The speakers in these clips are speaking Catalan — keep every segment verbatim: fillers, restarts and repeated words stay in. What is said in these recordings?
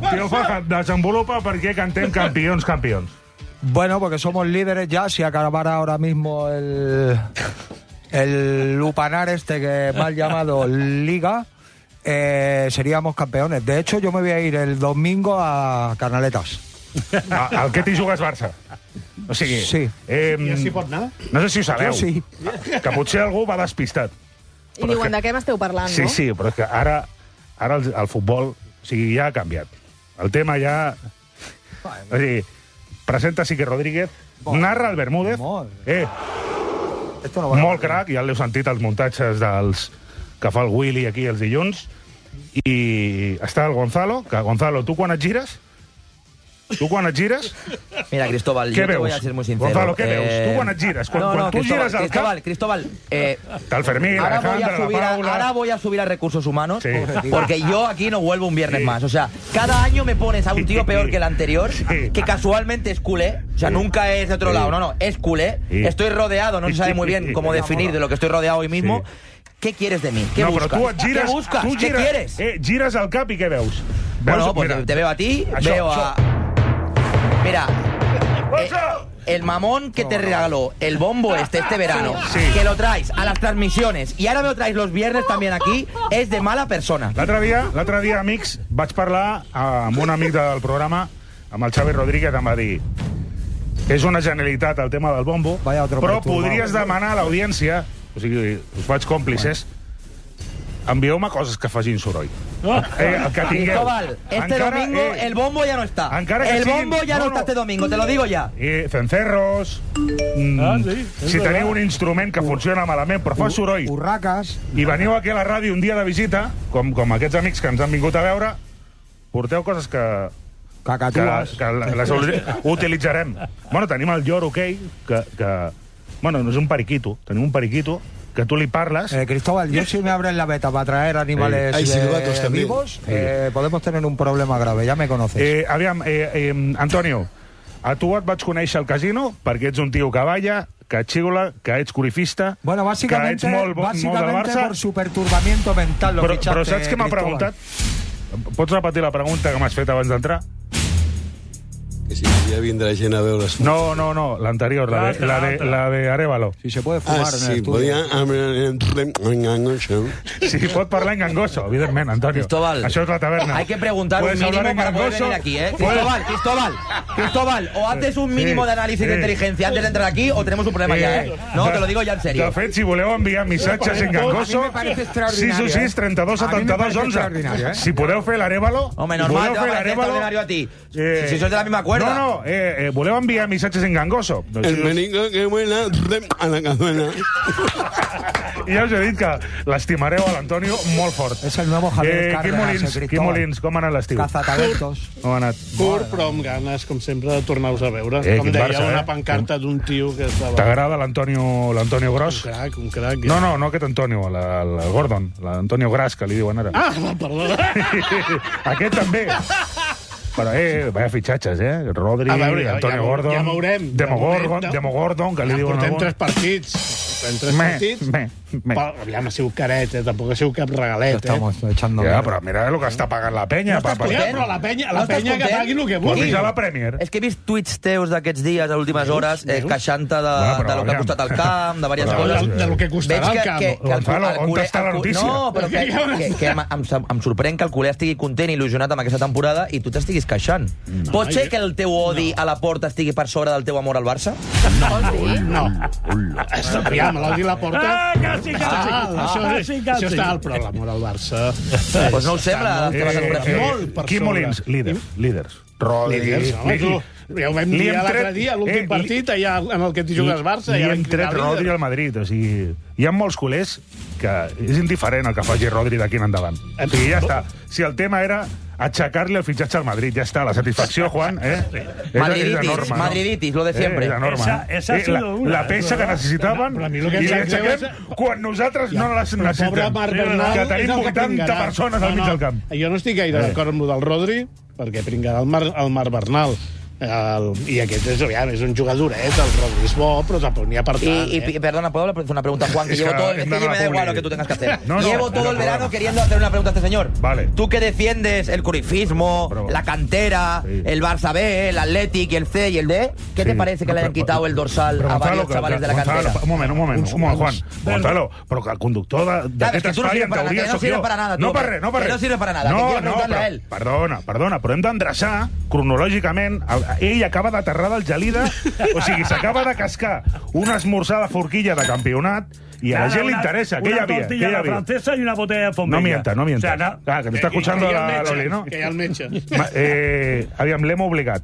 Tío Faja, desenvolupa per què cantem campions, campions. Bueno, porque somos líderes ya. Si acabara ahora mismo el, el lupanar este que mal llamado Liga, eh, seríamos campeones. De hecho, yo me voy a ir el domingo a Canaletas. Al què t'hi jugues, Barça? O sigui... Sí. Eh, I així pot anar? No sé si ho sabeu. Jo sí. Que potser algú va despistat. I diuen, de què m'esteu parlant, Sí, no? sí, però és que ara, ara el, el futbol, o sigui, ja ha canviat. El tema ja... O sigui, presenta Sique Rodríguez, narra el Bermúdez, eh, Esto no va molt crac, ja l'heu sentit als muntatges dels que fa el Willy aquí els dilluns, i està el Gonzalo, que Gonzalo, tu quan et gires... Tu quan et gires... Mira, Cristóbal, ¿Qué yo te veus? voy a ser muy sincero. Gonzalo, ¿qué eh... veus? Tu quan et gires? Quan, no, quan no, tu Cristóbal, gires al Cristóbal, cap... Cristóbal, eh... Está el Fermín, ahora voy, Alejandra, a subir la a, Paula... ahora voy a subir a Recursos Humanos, Sí. porque yo aquí no vuelvo un viernes Sí. más. O sea, cada año me pones a un tío Sí. peor que el anterior, Sí. que casualmente es culé. O sea, Sí. nunca es de otro Sí. lado, no, no, es culé. Sí. Estoy rodeado, no se sabe muy bien cómo definir de lo que estoy rodeado hoy mismo. Sí. ¿Qué quieres de mí? ¿Qué no, buscas? però tu et gires... ¿Qué buscas? Tu ¿Qué gires, quieres? Eh, gires al cap i què veus? Bueno, veus? pues Mira, te veo a ti, Això, veo això. a... Mira, eh, el mamón que te regaló el bombo este este verano, Sí. que lo traes a las transmisiones y ahora me lo traes los viernes también aquí, es de mala persona. L'altre dia, l'altre dia, amics, vaig parlar amb un amic del programa, amb el Xavi Rodríguez, em va dir és una genialitat el tema del bombo, Vaya otro però perturbado. podries demanar a l'audiència, o sigui, us faig còmplices, envieu-me coses que facin soroll. Eh, el que tingueu. Cristóbal, este Encara, domingo eh, el bombo ya no está. encara que El siguin- bombo ya no, no, está no. este domingo, te lo digo ya. Eh, cencerros... Mm, Ah, sí, és si verdad. teniu un instrument que funciona malament, però fa soroll, Urracas. i veniu aquí a la ràdio un dia de visita, com, com aquests amics que ens han vingut a veure, porteu coses que... que, Cacatuas. que les utilitzarem. Bueno, tenim el lloro aquell, que, que... Bueno, no és un periquito, tenim un periquito que tu li parles... Eh, Cristóbal, yo si me abren la beta para traer animales Hay eh, silbatos también. vivos, eh, podemos tener un problema grave, ya me conoces. Eh, aviam, eh, eh, Antonio, a tu et vaig conèixer al casino perquè ets un tio que balla, que xiula, que ets corifista, bueno, que básicamente, ets molt, bo- molt del básicamente Barça... por su perturbamiento mental lo Però, fichaste, però saps què m'ha Cristóbal. preguntat? Pots repetir la pregunta que m'has fet abans d'entrar? Que si ya vindrà gent a veure... No, no, no, l'anterior, la, de, la, de, la de Arévalo. Si se puede fumar Ah, en el sí, estudio. podia... Sí, pot parlar en gangoso, evidentment, Antonio. Cristóbal, Això és la taverna. hay que preguntar un Puedes mínimo hablar en para poder gangoso, venir aquí, ¿eh? puedes- Cristóbal, Cristóbal, Cristóbal, o haces un mínimo Sí, de análisis de sí. inteligencia antes de entrar aquí o tenemos un problema ya, ¿eh? No, te lo digo ya en serio. De fet, si voleu enviar missatges en gangoso, A mi me parece extraordinario, sis u sis, trenta-dos, A mi me setanta-dos, parece onze. extraordinario, ¿eh? Si podeu fer l'Arévalo... Hombre, normal, voleu te va a fer parecer l'Arévalo... extraordinario a ti. Eh, Si, si sois de la misma cuerda. No, no, eh, eh, voleu enviar missatges en gangoso? Doncs, El menico que vuela a la cazuela. I ja us he dit que l'estimareu a l'Antonio molt fort. Es el nuevo Javier Eh, Quim Cárdenas, Molins, eh, Quim Cristóbal. Molins, com ha anat l'estiu? Cazatalentos. Com ha anat? Curt, però amb ganes, com sempre, de tornar-vos a veure. Eh, com quin deia, Barça, eh? una pancarta d'un tio que estava... T'agrada l'Antonio l'Antonio Un Gros? crac, un crac. No, no, no aquest Antonio, la, la, el Gordon, l'Antonio Gras, que li diuen ara. Ah, perdona. Aquest també. Però, eh, vaya fitxatges, eh? Rodri, A veure, ja- Antonio ja veu- Gordon, ja veurem. Demogorgon, Ja veurem. Demogordon, que li Ja diuen portem algun. tres partits. Portem tres Me, partits. me, me. Però, aviam, ha sigut caret, eh? Tampoc ha sigut cap regalet, eh? Estamos echando... Ja, mierda. però mira el que està pagant la penya. No estàs pa- pa- content? Ja, però la penya, No la estàs penya que content? pagui el que Tu has vulgui. vist a la Premier? És que he vist tuits teus d'aquests dies, a les últimes hores, eh, veus? queixant-te de, Bueno, però de lo que ha aviam. costat el camp, de diverses Però, coses. De, de lo que costarà Veig el camp. que, que, que el, Gonzalo, el on culer- està la el cu- notícia? No, però que, que, que em, em, em sorprèn que el culer estigui content i il·lusionat amb aquesta temporada i tu t'estiguis queixant. No, Pot ser jo- que el teu odi no. a la porta estigui per sobre del teu amor al Barça? No. Aviam, l'Odi la porta... Ah, quasi, quasi. Ah, això, Ah, és, sí, quasi. això està al però l'amor al Barça. Doncs no ho sembla, que vas a comprar. molt per Quim sobre. Molins, líder, líders. Rodri, Líders, home, tu, ja ho vam li dir hem l'altre tret- dia, l'últim eh, partit, allà en el que t'hi jugues Barça. Li ja hem vam cridar tret líder. Rodri al Madrid. O sigui, hi ha molts culers que és indiferent el que faci Rodri d'aquí en endavant. O sigui, ja està. Si el tema era aixecar-li el fitxatge al Madrid, ja està. La satisfacció, Juan, eh? És, Madriditis, és enorme, no? madriditis, lo de siempre. Eh, és enorme. Esa- esa ha Eh, sido la, una, la peça que necessitaven Però a mi el que i em li sap greu aixequem és- quan nosaltres no les Però necessitem. pobre Marc Bernal que és tenim el que vuitanta pringarà. persones al mig del camp. Jo no estic gaire Eh. d'acord amb el del Rodri, perquè pringarà el Marc el Marc Bernal. El, I aquest és, aviam, és un jugadoret, el Rodri és bo, però tampoc n'hi ha per tant. Y, eh? y perdona, ¿puedo hacer una pregunta, Juan? Que Es llevo que todo, es que no, no, me da no, igual no, lo que tú tengas que hacer. no, no, llevo no, todo no, el no, verano no. queriendo hacer una pregunta a este señor. Vale. Tú que defiendes el curifismo, Pero- la cantera, Sí. el Barça B, el Athletic, el C y el D, ¿qué Sí. te parece que le hayan Pero- quitado el dorsal però, a Gonzalo, varios que- chavales que- de la Gonzalo, cantera? un moment, un moment, un moment, Juan. Gonzalo, però que el conductor de- Claro, d'aquest es que tú no espai, sirves en para nada, teoria, que no sóc sirve jo. para nada, No tú, per res, no per que res. no sirve para nada, que No, quiero no, preguntarle però, a él. perdona, perdona, però hem d'endreçar cronològicament. El- Ell acaba d'aterrar del Gelida, o sigui, s'acaba de cascar una esmorzar de forquilla de campionat i a la gent li interessa. Què hi havia? Què tortilla hi a la havia? francesa y una botella de Fombella. No mienta, no mienta. O sea, na- Ah, que t'està escuchando Que hi ha el la metge, Loli, no? Que hi ha el metge. Ma- Eh, aviam, l'hem obligat.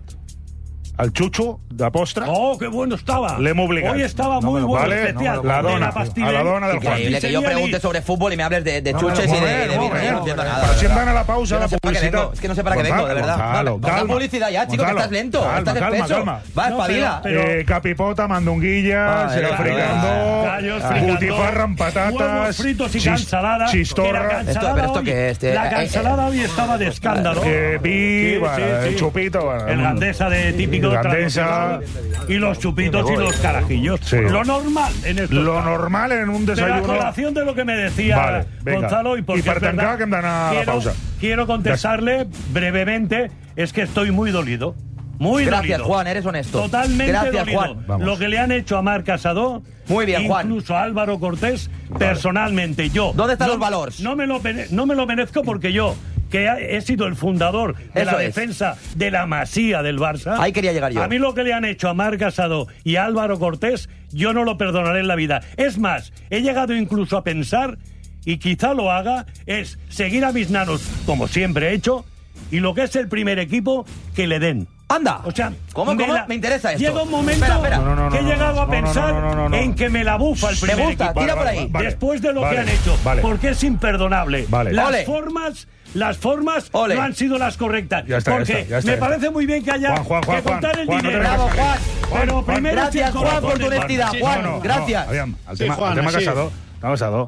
El xutxo de postre. Oh, qué bueno estaba. Le hemos obligado. Hoy estaba No muy me lo- bueno, vale, especial. no me lo- la De dona, pastilla a la dona del Juan. Increíble que yo pregunte sobre fútbol y me hables de, de chuches y de, de vino. Yo no entiendo nada. Però si hem de d'anar a verdad. la pausa, Yo no la sé para qué publicitat. vengo. Es que no sé para qué vengo, de verdad. Gonzalo, Vamos a calma. publicidad ya, chico, que Gonzalo, estás lento. calma, Estás calma, espeso. calma. Va, No, espabila. pero- Eh, capipota, mandonguilla, Ah, se era- fricandó, Gallos fricandó, butifarra amb huevos patatas, fritos y chis- cansalada. chistorra, Que la Esto- cansalada pero esto hoy- qué es, este- La eh, cansalada hoy estaba de escándalo. eh, vi, Sí, bueno, sí, el sí. chupito, bueno, El gandesa de típico Gandesa. tradicional, y los chupitos y los carajillos. Sí. Lo normal en estos lo casos. normal en un De la desayuno. colación de lo que me decía Vale, venga. Gonzalo y porque I per es tancar, verdad, que hem d'anar a la quiero, pausa. quiero contestarle brevemente, es que estoy muy dolido. Muy Gracias, dolido. Juan, eres honesto. Totalmente Gracias, dolido. Juan. Vamos. Lo que le han hecho a Marc Casado, Muy bien, Juan. incluso a Álvaro Cortés, personalmente yo. ¿Dónde están no, los valores? No me lo, mere- no me lo merezco porque yo, que he sido el fundador de Eso la es. defensa de la masía del Barça. Ahí quería llegar yo. A mí lo que le han hecho a Marc Casado y a Álvaro Cortés, yo no lo perdonaré en la vida. Es más, he llegado incluso a pensar, y quizá lo haga, es seguir a mis nanos, como siempre he hecho, y lo que es el primer equipo, que le den. Anda. O sea, ¿Cómo, me cómo? la- Me interesa esto. Llega un momento Espera, espera. No, no, no, que he no, llegado a no, no, pensar no, no, no, no. en que me la bufa el Me primer gusta, equipo. tira por ahí. Vale, Después de lo vale, que han hecho, vale. porque es imperdonable. Vale. Las Ole. formas, las formas Ole. no han sido las correctas. Ya está, ya porque está, ya está, me ya está. parece muy bien que haya Juan, Juan, Juan, que contar Juan, el Juan, no te dinero. Bravo, Juan. Pero Juan, primero gracias, sí el Juan, por corazón tu del honestidad. Barça. Juan, No, no, gracias. No, aviam, el Sí, tema, Juan, el tema així. Casado, el tema Casado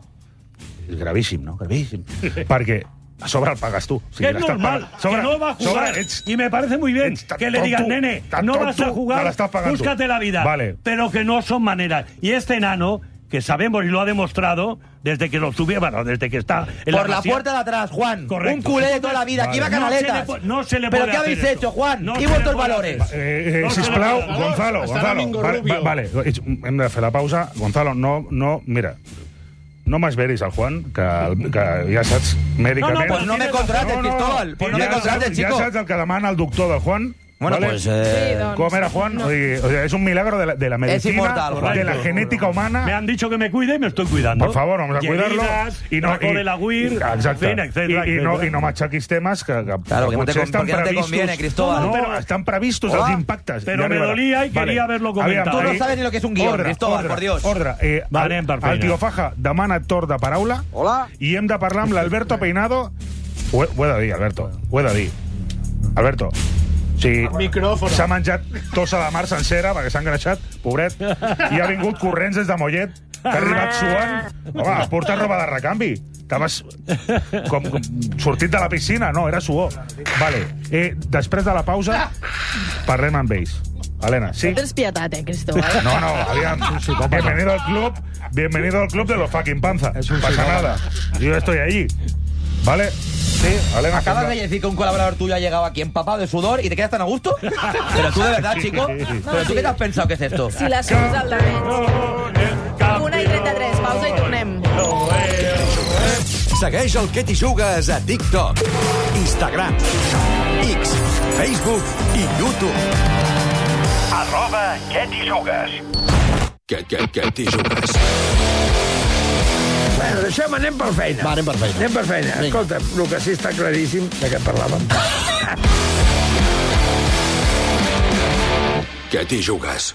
és gravíssim, no? Gravíssim. Perquè a sobre el pagues tu. O sigui, Que es l'estàs normal, pagant. Sobre- que no va a jugar. sobre ets- y me parece muy bien ets tan que le digan, tonto, nene, tan no vas tonto, a que jugar, la estás pagando. búscate la vida. Vale. Pero que no son maneras. Y este enano, que sabemos y lo ha demostrado desde que lo subió, bueno, desde que está en Por la masía. puerta de atrás, Juan. Correcto. Un culé de toda la vida. Aquí Vale. va No se le canaletas. po- no se le ¿Pero puede qué hacer habéis esto. hecho, Juan? No ¿Qué se he vuelto le los puede valores? hacer. Eh, eh, No se sisplau, le puede hacer. Gonzalo, Està Gonzalo, Domingo vale, Rubio. va- vale, ets- hem de fer la pausa. Gonzalo, no, no, mira, no m'esveris al Juan, que, que ja saps mèdicament... No, no, Pues no me contrates, Cristóbal. Pues no me ja contrates, saps, chico. Ja saps el que demana el doctor del Juan. Bueno, ¿vale? pues... eh, Sí, doncs. Com era Juan? No. O sigui, o sea, es un milagro de la, de la medicina, inmortal, Juan. de la genética Me humana. han dicho que me cuide y me estoy cuidando. Por favor, vamos a cuidarlo. Heridas, Y no, Draco de la Guir, exacte. en fin, etcétera, I, i, no, etcétera. I no m'aixequis temes que, que, Claro, que no te potser con- estan porque no te previstos. conviene, Cristóbal. No, Pero- estan previstos Hola. els impactes. Pero Ja me arribarà. dolía y quería haberlo comentado. Tú no ahí- sabes ni lo que es un guión, ordre, Cristóbal, ordre, por Dios. Ordre. Eh, Va, el, anem per el feina. tio Faja demana torn de paraula. Hola. I hem de parlar amb l'Alberto Peinado. Ho he, ho he de dir, Alberto. Ho he de dir. Alberto, o sigui, Micròfon. s'ha menjat tossa de mar sencera perquè s'ha engreixat, pobret, i ha vingut corrents des de Mollet, que ha arribat suant. Home, has portat roba de recanvi. Estaves com, com sortit de la piscina. No, era suor. Vale. Eh, després de la pausa, parlem amb ells. Helena, sí? No tens pietat, eh, Cristóbal? No, no, aviam. Bienvenido al club. Bienvenido al club de los fucking panza. Es un Pasa psicópata. nada. Yo estoy allí. ¿Vale? Sí, Helena. Acabas de decir que un colaborador tuyo ha llegado aquí empapado de sudor y te quedas tan a gusto. Pero tú de verdad, chico. Pero tú qué te has pensado que es esto. Si la sons al davant. Una i trenta-tres, pausa i tornem. Segueix el Que t'hi jugues a TikTok, Instagram, X, Facebook i YouTube. Arroba Que t'hi jugues. Que, que, que t'hi jugues. Bueno, deixem, anem per feina. Va, anem per feina. Anem per feina. Escolta, el que sí està claríssim, de què parlàvem. Que t'hi jugues.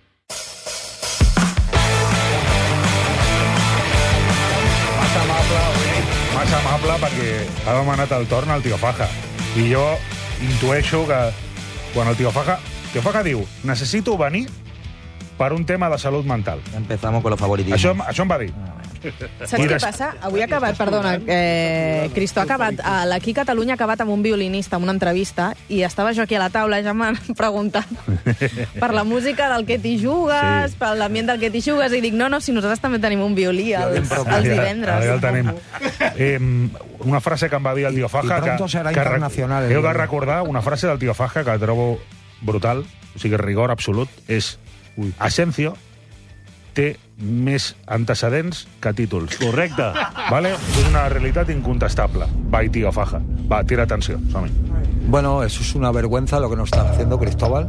Massa amable, massa amable perquè ha demanat el torn al tio Faja. I jo intueixo que quan el tio Faja... Tio Faja diu, necessito venir per un tema de salut mental. Empezamos con los favoritismos. Això, això em va dir. Saps què passa? Avui ha acabat, perdona, eh, Cristo, ha acabat, eh, l'Aquí Catalunya ha acabat amb un violinista, amb una entrevista, i estava jo aquí a la taula, ja m'han preguntat per la música del Que t'hi jugues, sí. per l'ambient del Que t'hi jugues, i dic, no, no, si nosaltres també tenim un violí els, els divendres. Ara ja el tenim. Eh, una frase que em va dir el Tio Faja, que, que re, heu de recordar una frase del Tio Faja que trobo brutal, o sigui, rigor absolut, és Asensio té més antecedents que títols. Correcte. Vale? És una realitat incontestable. Va, i Tio Faja. Va, tira atenció. Som-hi. Bueno, eso es una vergüenza lo que nos está haciendo Cristóbal.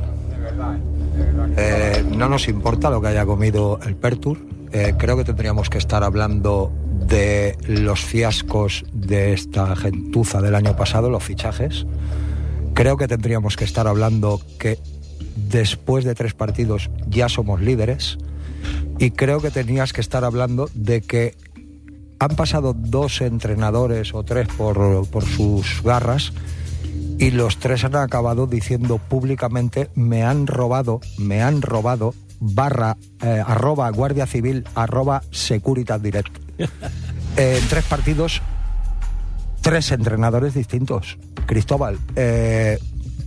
Eh, no nos importa lo que haya comido el Pertur. Eh, creo que tendríamos que estar hablando de los fiascos de esta gentuza del año pasado, los fichajes. Creo que tendríamos que estar hablando que después de tres partidos ya somos líderes. Y creo que tenías que estar hablando de que han pasado dos entrenadores o tres por, por sus garras y los tres han acabado diciendo públicamente me han robado, me han robado, barra, eh, arroba Guardia Civil, arroba Securitas Direct. Eh, en tres partidos, tres entrenadores distintos. Cristóbal, eh,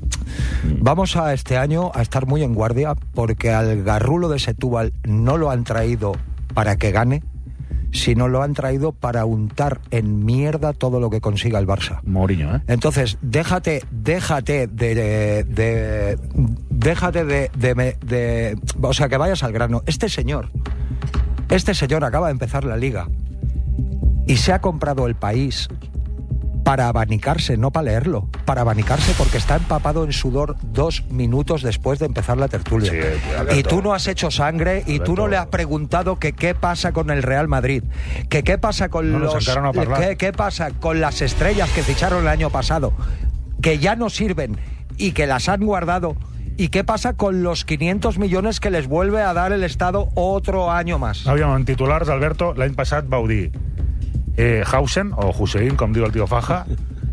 vamos a este año a estar muy en guardia porque al garrulo de Setúbal no lo han traído para que gane, sino lo han traído para untar en mierda todo lo que consiga el Barça. Mourinho, ¿eh? Entonces, déjate, déjate de, de, de déjate de, de, de, de, o sea, que vayas al grano. Este señor, este señor acaba de empezar la liga y se ha comprado El País para abanicarse, no para leerlo, para abanicarse porque está empapado en sudor dos minutos después de empezar la tertulia. Sí, y tú no has hecho sangre y tú no le has preguntado que qué pasa con el Real Madrid, que qué pasa con no los qué, qué pasa con las estrellas que ficharon el año pasado, que ya no sirven y que las han guardado. ¿Y qué pasa con los quinientos millones que les vuelve a dar el Estado otro año más? Aviam, en titulars, Alberto, l'any passat vau dir eh, Hausen, o Hussein, com diu el Tio Faja,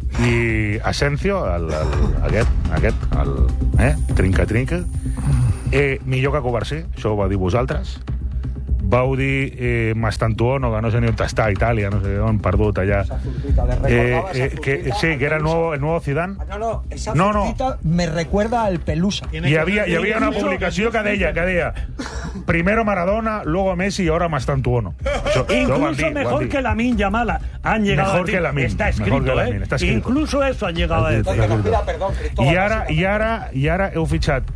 i Asensio, el, el, aquest, aquest, el, eh, trinca-trinca, eh, millor que Covarsí, això ho vau dir vosaltres. Vau dir eh, Mastantuono, que no sé ni on està, a Itàlia, no sé on, perdut allà. Eh, eh, que, sí, que era el nuevo, el nuevo Zidane. No, no, esa no, no. me recuerda al Pelusa. Hi havia, hi havia una publicació que deia, que deia primero Maradona, luego Messi y ahora Mastantuono. Això, Incluso dir, mejor que Lamine Yamal han llegado mejor a decir. Que Lamine, está escrito, que Lamine, ¿eh? Está escrito. Incluso eso han llegado a decir. I ara, i ara, i ara heu fitxat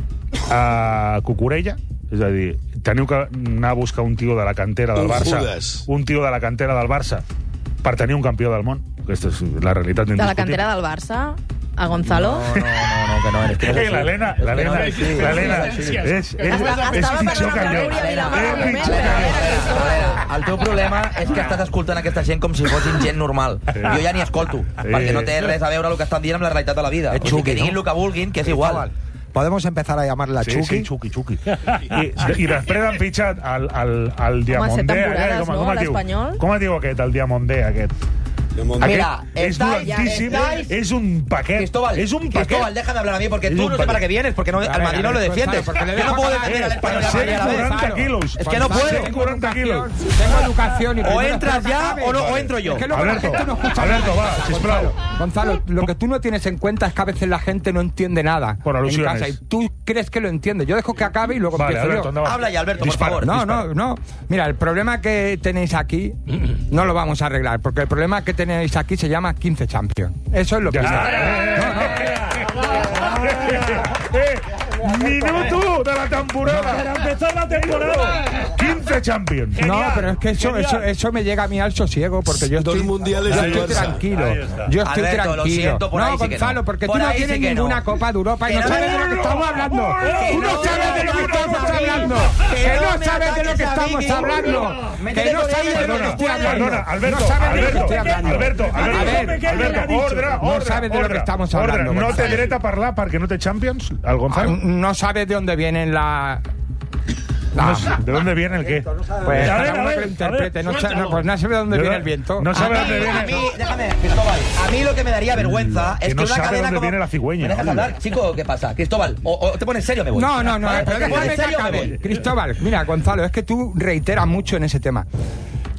a Cucurella, és a dir, teniu que anar a buscar un tio de la cantera del un Barça, Judas. un tio de la cantera del Barça per tenir un campió del món. Aquesta és la realitat De indiscutible. la cantera del Barça, a Gonzalo. No, no, no, no, que no eres. Que Eh, l'Helena, l'Helena, l'Helena, és, és, és, és pitjor que jo. És pitjor que jo. El teu problema és que estàs escoltant aquesta gent com si fossin gent normal. Jo ja ni escolto, perquè no té res a veure el que estan dient amb la realitat de la vida. És O sigui, Chucky, que diguin no? el que vulguin, que és igual. Podemos empezar a llamarla Sí, Chucky. sí, Chucky, Chucky. I, I després han fitxat el, el, el Diamondé. temporades, aquest, com, no, com, es diu? l'espanyol? Com es diu aquest, el Diamondé, aquest? Mira, és estáis, dolentíssim, estáis... és un paquet. Cristóbal, és un paquet. Cristóbal, déjame hablar a mí, porque Es tú un no sé paquet. para qué vienes, porque no, al Madrid no lo defiendes. Porque le Yo dejo no puedo hablar, defender al Eh, español per a ser la vez. quaranta quilos. Es que no Per puedo. ser quaranta quilos. Tengo educación y O primero entras espero que ya acabe. o, no, o entro yo. Es que luego la Alberto, gente no escucha Alberto, nada. va, sisplau. Gonzalo, lo que tú no tienes en cuenta es que a veces la gente no entiende nada Por en alusiones. casa y tú crees que lo entiende. Yo dejo que acabe y luego Vale, empiezo Alberto, yo. endavant. Habla ya, Alberto, Dispara, por favor. No, dispara. no, no. Mira, el problema que tenéis aquí no lo vamos a arreglar, porque el problema que tenéis aquí se llama quince Champions. Eso es lo que Ja está. està. Eh, minuto de la temporada. Para empezar la temporada. quince Champions. No, pero es que eso, Genial. eso, eso me llega a mí al sosiego, porque yo Dos estoy, mundiales yo del estoy Barça. tranquilo. Ahí está. Yo estoy Alberto, lo tranquilo. siento, por no, ahí sí que Gonzalo, no. porque Por tú no ahí tienes sí que ninguna no. Copa de Europa y Que no no, sabes de lo no, que estamos hablando. que Tú no no sabes de lo que estamos hablando. Que no me sabes de lo que ataques a estamos mí, hablando. Métete Que no con sabes de lo que Perdona, estoy hablando. perdona, Alberto, No sabes de lo que Alberto, estoy hablando. Alberto, A Alberto, ver, Alberto, ordre, No ordre, sabes de lo que ordre, estamos ordre. hablando, No té Gonzalo. dret a parlar perquè no té Champions, el Gonzalo? No sabes de dónde vienen la... No sé, ¿de dónde viene el qué? Pues A ver, cada a uno ver, que lo interprete. a ver, No, sa- suéltalo. no, pues no sabe de dónde ¿De viene dónde? el viento. No sabe A dónde mí, viene. a mí, déjame, Cristóbal, a mí lo que me daría vergüenza Que es que no una sabe cadena dónde como... viene la cigüeña, ¿Me dejas hombre. hablar, chico, o qué pasa? Cristóbal, o, o te pones serio o me voy. No, no, no, Vale, pero te déjame pones que serio o me acabe. voy. Cristóbal, mira, Gonzalo, es que tú reiteras mucho en ese tema.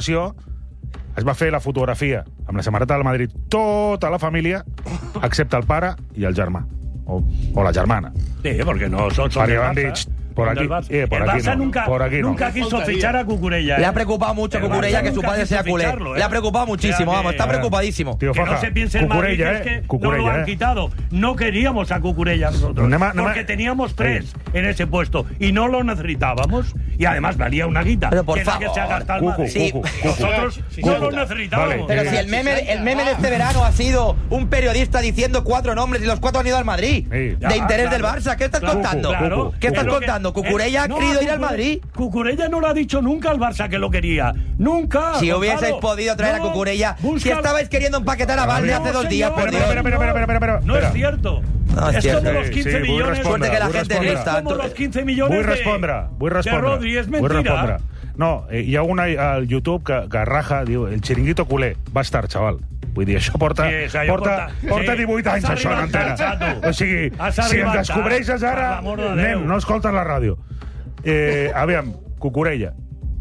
votació es va fer la fotografia amb la samarreta del Madrid tota la família, excepte el pare i el germà. O, o la germana. Sí, porque no son, son Porque del van Barça. dicho, por Son aquí, del Barça. eh, por el aquí Barça no, nunca, por aquí no. nunca quiso fichar a Cucurella. Le ¿eh? ha preocupado mucho El Cucurella Barça que su nunca padre quiso sea culé. ficharlo, ¿eh? Le ha preocupado muchísimo, O sea, vamos, que- está preocupadísimo. Tío, Que no Faja, se piense el Madrid, Cucurella, que es que eh, no Cucurella, lo han eh. quitado. No queríamos a Cucurella nosotros. No me- no me- porque teníamos tres en ese puesto y no lo necesitábamos. Y además valía una guita. Pero por que es la que se ha favor, gastado el Cucu, Madrid. Sí. Cucu, Cucu. Nosotros Cucu. no lo necesitábamos. Vale, Pero eh, si el meme, el meme de este verano ha sido un periodista diciendo cuatro nombres y los cuatro han ido al Madrid. Sí. De interés claro. del Barça. ¿Qué estás Claro, contando? claro. ¿Qué estás Pero que- contando? Cucurella ha No, querido ir al Cucure- Madrid. Cucurella no lo ha dicho nunca al Barça que lo quería. Nunca. Si Gonzalo. hubieseis podido traer No, a Cucurella, si busca- estabais queriendo empaquetar a Valde No, hace dos señor, días, por Espera, Dios. espera, espera, espera, espera, espera, No espera. es cierto. No, es es cierto. como los Sí, quince sí, vull millones. respondre, Suerte que la vull gente respondre. lista. Es como los quince millones Vull de- respondre, vull de respondre. Rodri, és Vull mentira. respondre. No, eh, hi ha una al YouTube que, que raja, diu, el xiringuito culer va estar, xaval. Vull dir, això porta, Sí, això porta, porta- porta sí. divuit anys, Has això, en arribat antena. tard, xato. O sigui, Has si em arribat descobreixes tard, per ara, l'amor de Déu. nen, no escoltes la ràdio. Eh, aviam, Cucurella.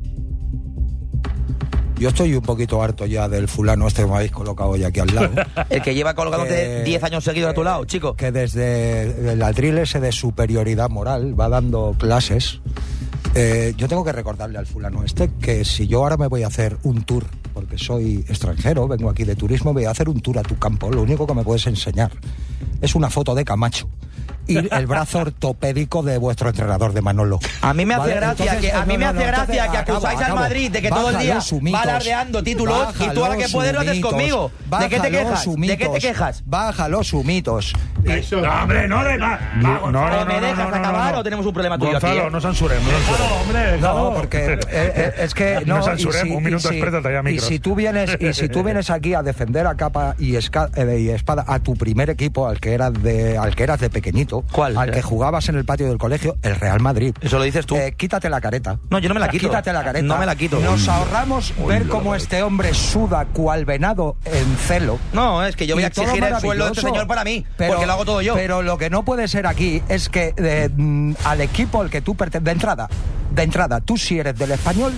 Yo estoy un poquito harto ya del fulano este que me habéis colocado hoy aquí al lado. El que lleva colgándote Que- diez años seguidos a tu lado, chico. Que desde el atril ese de superioridad moral va dando clases. Eh, yo tengo que recordarle al fulano este que si yo ahora me voy a hacer un tour, porque soy extranjero, vengo aquí de turismo, voy a hacer un tour a tu campo, lo único que me puedes enseñar es una foto de Camacho y el brazo ortopédico de vuestro entrenador de Manolo. A mí me hace Vale, gracia entonces, que a mí no, me no, hace no, gracia entonces, que acabo, acusáis al acabo. Madrid de que todo el día Bájalo, su mitos. va alardeando títulos y tú ahora que Bájalo, poder lo su haces mitos. conmigo. ¿De qué te Bájalo, quejas? su ¿De qué te mitos. quejas? Bájalo, su mitos. Això, No, hombre, no de más. No, no, ¿O no, me no, dejas no, no, acabar no. o tenemos un problema tuyo Gonzalo, aquí? ¿eh? no censurem, no censurem. Claro, hombre, No, claro. porque eh, eh, es que no, No censurem, y si- un minuto y si- després de tallar y micros. si tú vienes y si tú vienes aquí a defender a capa y, esca- eh, y espada a tu primer equipo, al que eras de al que eras de pequeñito, ¿Cuál? al que jugabas en el patio del colegio, el Real Madrid. Eso lo dices tú. Eh, quítate la careta. No, yo no me la quito. Quítate la careta. No me la quito. Nos ahorramos ver cómo este hombre suda cual venado en celo. No, es que yo voy Y a todo exigir el sueldo de este maravilloso. señor para mí, Pero- porque lo hago todo yo. Pero lo que no puede ser aquí es que eh, mm, al equipo al que tú perteneces, de entrada, de entrada, tú si eres del Español,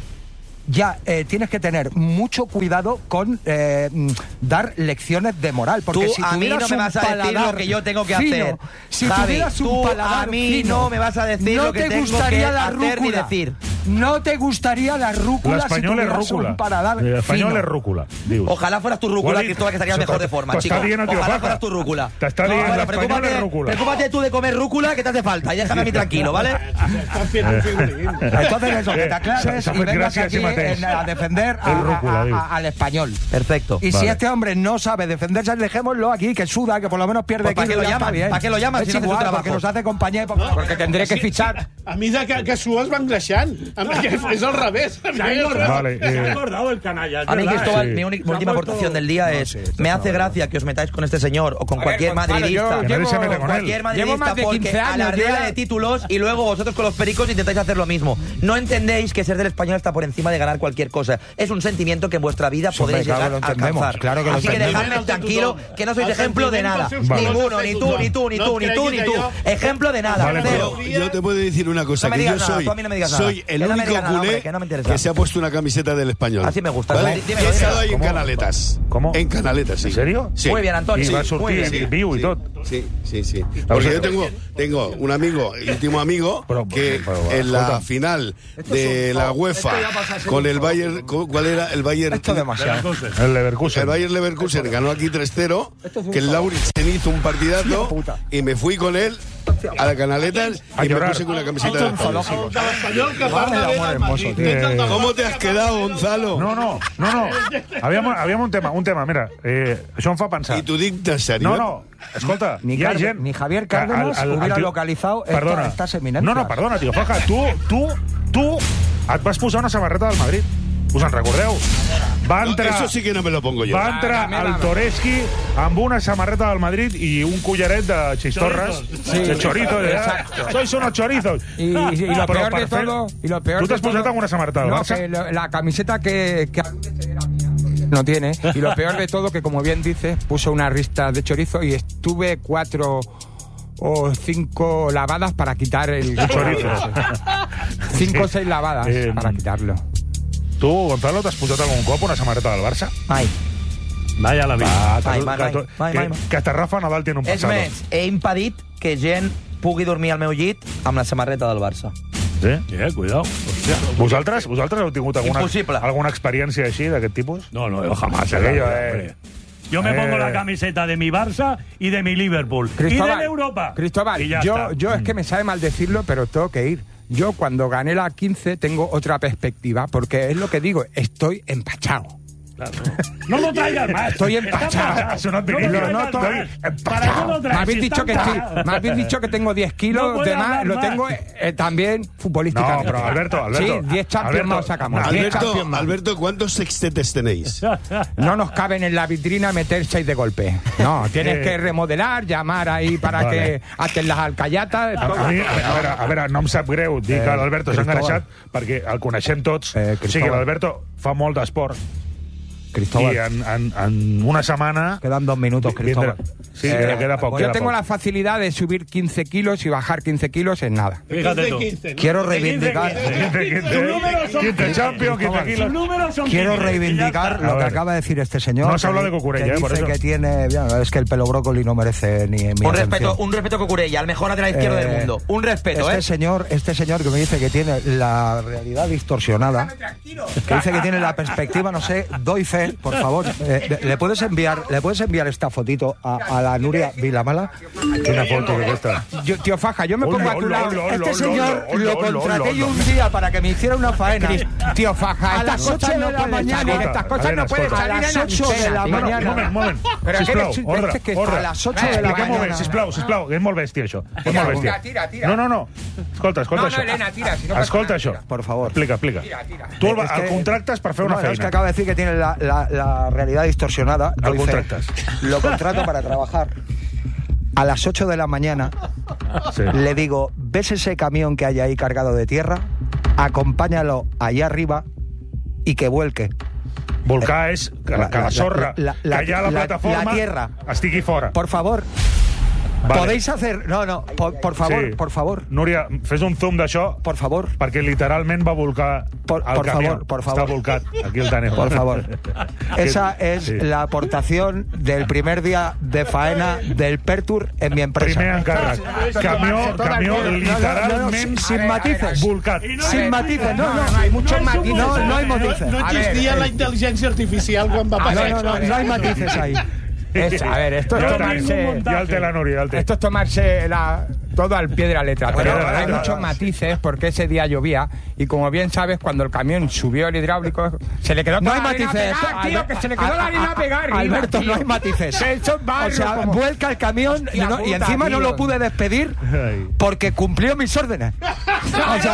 ya eh, tienes que tener mucho cuidado con eh, mm, dar lecciones de moral. Porque Tú si a mí no tuvieras me un vas a decir paladar lo que yo tengo que fino, hacer. Si Javi, tuvieras un tú paladar a mí fino, no me vas a decir no lo que te tengo gustaría que la hacer ni rúcula. decir. No te gustaría la rúcula si L'espanyol és tuvieras rúcula. un paladar L'espanyol fino. és rúcula, dius. Ojalá fueras tu Ho rúcula, ha dit- Cristóbal, que estarías T'ho mejor està- de forma, t'ho està chico. dient el tio Ojalá Faja. fueras tu rúcula. T'està dient bueno, l'espanyol preocúpate- és rúcula. Preocúpate tú de comer rúcula, que te hace falta. Y déjame a mí tranquilo, ¿vale? estan fent un figurín. Entonces eso, que te Eh, aclares s'ha y fet vengas gràcia a aquí si mateix. en- a defender a- El rúcula, a- diu. a- al español. Perfecto. Y si Vale. este hombre no sabe defenderse, dejémoslo aquí, que suda, que por lo menos pierde Pues ¿para kilos, qué lo ya está llaman? bien. ¿Para qué lo llaman Es si no hace su igual, trabajo? porque nos hace compañía y porque, porque tendré que Sí, fichar. sí. A mesura que, que sues van greixant. A mi, és al revés. Se ha engordado, Vale, se ha eh. engordado el canalla. es A mí, verdad, Cristóbal, ¿eh? mi, uni- mi Se ha última puesto- aportación del día No, es: sí, esto me es hace una gracia que os metáis con este señor o con A ver, cualquier Gonzalo, madridista. yo Que nadie se llevo- mete con él. Cualquier Llevo madridista, más de porque quince años, alardea yo ya- de títulos y luego vosotros con los pericos intentáis hacer lo mismo. No entendéis que ser del Español está por encima de ganar cualquier cosa. Es un sentimiento que en vuestra vida Hombre, podréis claro llegar que lo a entendemos, alcanzar. claro que lo Así que entendemos. dejadme tranquilo, que no sois El ejemplo de sentiment nada. dels seus Vale. Ninguno, ni tú, ni tú, ni No tú, et ni tú, creguis ni tú. allò. Ejemplo de nada, Vale, cero. Yo, yo te puedo decir una cosa, No me que yo digas nada, soy, tú a mí no me digas nada. soy el Que no me único digas nada, culé hombre, que no me interesa. que se ha puesto una camiseta del Español. Así me gusta. ¿Vale? Dímelo, Y he estado dímelo. ahí en ¿Cómo? Canaletas. ¿Cómo? En Canaletas, sí. ¿En serio? Sí. Muy bien, Antonio. I Sí, va muy sortir bien. en viu i tot. Sí, sí, sí. veure, Porque yo tengo, tengo un amigo, íntimo amigo, Pero, que pero, en la escolta. final de la UEFA esto ya pasa a ser con un el favor. Bayern, con- ¿cuál era? El Bayern. Esto es demasiado. El Leverkusen. El Bayern Leverkusen ganó aquí tres cero, Esto es un que el favor. Lauritsen hizo un partidazo Hostia puta. y me fui con él a la Canaletas A y me llorar. puse con una camiseta del Español. El de l'Espanyol que Vale, parla bé amor del hermoso, Madrid. tío. Ets el del ¿Cómo Barça te has que quedado, parla bé. Gonzalo? No, no, no, no. Havíem, havíem un tema, un tema, mira, eh, això em fa pensar. ¿Y tu dictasario? No, no, escolta, Ni hi ha Car- gent... ni Javier que Cárdenas hubiera tio- localizado esta- perdona. estas eminencias. No, no, perdona, tio Faja, tu, tu, tu et vas posar una samarreta del Madrid. Us en recordeu? Va No, entrar... eso sí que no me lo pongo yo. Va entrar al Toreski amb una samarreta del Madrid i un collaret de chistorras, Chorizos. de chorizo. De, exacto. Sois unos chorizos. Y, y lo Però peor per de fer- todo, y lo peor Tu de t'has posat todo- amb una samarreta del no, Barça? que lo- la camiseta que, que era mía, no tiene. Y lo peor de todo, que como bien dice, puso una rista de chorizo y estuve cuatro o cinco lavadas para quitar el chorizo. Cinco o seis lavadas Eh, para quitarlo. Tu, Gonzalo, t'has posat algun cop una samarreta del Barça? Mai. Mai a la vida. Ah, Mai, que- mai, que mai, tu- mai, que- mai, mai. Que hasta Rafa Nadal tiene un És pasado. més, he impedit que gent pugui dormir al meu llit amb la samarreta del Barça. Sí? Eh, cuidado. Hòstia. Vosaltres, vosaltres heu tingut alguna, Impossible. alguna experiència així, d'aquest tipus? No, no, yo jamás. Aquello, eh, eh. hombre. Yo me Eh. pongo la camiseta de mi Barça y de mi Liverpool. y de la Europa. Cristóbal, Y ya yo, está. yo es que me sabe mal decirlo, pero tengo que ir. Yo cuando gané la quince tengo otra perspectiva, porque es lo que digo, estoy empachado. Claro. No lo traigas más. Estoy Está empachado. empachado. Eso no es lo vinilo, traigas no estoy más. empachado. ¿Para qué lo Me traes? habéis, Si dicho está que sí, empachado. me habéis dicho que tengo diez No kilos puede de más, hablar lo más. tengo eh, también futbolísticamente. No, pero Alberto, Alberto. Sí, diez Champions Alberto, más sacamos. diez Alberto, Champions más. Alberto, ¿cuántos sextetes tenéis? No nos caben en la vitrina meter seis de golpe. No, tienes Eh. que remodelar, llamar ahí para Vale. que hacen las alcayatas. A, a, mi, a, veure, a veure, no em sap greu dir Eh, que l'Alberto s'ha Cristóbal. engreixat perquè el coneixem tots. Eh, o sigui, Cristóbal. l'Alberto fa molt d'esport Cristóbal. i en, en, en una setmana... Quedan dos minutos, vindrà- Cristóbal. Sí, queda, queda poc. Yo Queda tengo poc. la facilidad de subir quince kilos y bajar quince kilos en nada. Fíjate tú. Quiero reivindicar, quince, quince, quince Champions, quince kilos. Sus números son quiero quince, y ya reivindicar está. lo A que ver. acaba de decir este señor. No has que hablado di- de Cucurella, que eh, por dice eso. que tiene... ya, es que el pelo brócoli no merece ni mi Un atención. respeto, un respeto a Cucurella, el mejor lateral izquierdo Eh, del mundo. Un respeto, este ¿eh? señor, este señor que me dice que tiene la realidad distorsionada, que dice que tiene la perspectiva, no sé, doy fe, por favor. Eh, ¿Le puedes enviar, le puedes enviar esta fotito a, a la Nuria Vilamala? Quina foto que aquesta. Yo, tío Faja, yo me Hola, pongo a tu hola, lado. hola, Este hola, señor hola, lo hola, contraté hola, yo hola. un día para que me hiciera una faena. Tío Faja, A estas las cosas ocho no de la pueden mañana. salir, estas cosas A ver, no pueden escolta. salir A las en ocho de antena, la tío. Bueno, un mañana. moment, un moment. Però Sisplau, que- ordre, és que ordre. a les ocho de la Expliquem un moment, mañana. sisplau, sisplau, que és molt bèstia, això. És Tira, molt bèstia. tira, tira. No, no, no. Escolta, escolta No, no, això. Elena, tira, si no passa Escolta nada, això. tira. Por favor. Explica, explica. Tira, tira. Tu el, Es que- el contractes per fer una No, feina. es que acaba de decir que tiene la, la- la realidad distorsionada. El Doy fe. contractas. Lo contrato para trabajar. A las ocho de la mañana Sí. le digo, ¿ves ese camión que hay ahí cargado de tierra? Acompáñalo allá arriba y que vuelque. Volcar és que, La- que la la- sorra la- la- que hi ha a la, la- plataforma la tierra. estigui fora. Por favor. Vale. ¿Podéis hacer...? No, no, por, por favor, Sí. por favor. Núria, fes un zoom d'això Por favor. perquè literalment va volcar Por- el por camió. favor, por favor. Està volcat. Aquí el tenim. Por favor. Esa es Sí. la aportación del primer día de faena del Pertur en mi empresa. Primer encàrrec. Camió, camió literalment sin matices. volcat. Sin matices, no, no, hay muchos matices. no, no hay matices. No A ver, existia eh, la intel·ligència artificial quan va No, passar no, no, no hay matices ahí. Es- a ver, esto es Ja el tomarse- tenim. Ja el té la Núria, ja el té. Esto es tomarse la, todo al pie de la letra. Pero pie de la hay letra. muchos matices porque ese día llovía y como bien sabes, cuando el camión subió el hidráulico, se le quedó No toda hay la arena matices. a pegar, tío, Alber- que se le quedó a- la arena a- a pegar. arriba, Alberto, tío. no hay matices. Que eso es barro, O sea, como- vuelca el camión y, Hostia no- y puta, encima no tío. lo pude despedir porque cumplió mis órdenes. O sea,